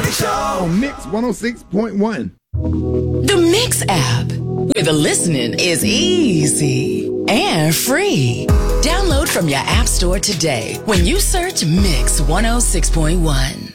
Show on Mix 106.1. The Mix app, where the listening is easy and free. Download from your app store today when you search Mix 106.1.